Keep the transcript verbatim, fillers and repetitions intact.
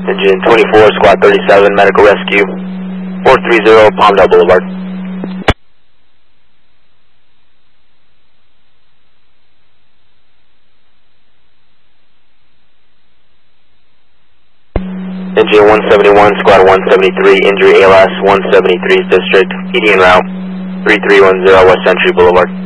Engine twenty-four, Squad thirty-seven, Medical Rescue, four three zero, Palmdale Boulevard. Engine one seventy-one, Squad one seventy-three, injury A L S one seventy-three District, E D en route, three three one zero West Century Boulevard.